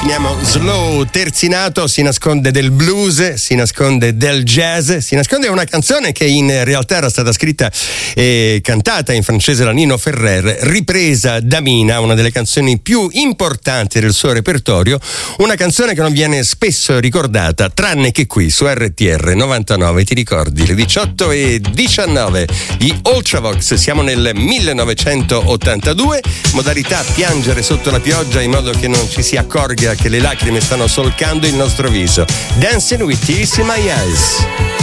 definiamo slow terzinato, si nasconde del blues, si nasconde del jazz, si nasconde una canzone che in realtà era stata scritta e cantata in francese da Nino Ferrer, ripresa da Mina, una delle canzoni più importanti del suo repertorio, una canzone che non viene spesso ricordata, tranne che qui su RTR 99. Ti ricordi? Le 18:19, gli Ultravox, siamo nel 1982, modalità piangere sotto la pioggia in modo che non ci si accorga che le lacrime stanno solcando il nostro viso. Dancing with Tears in My Eyes.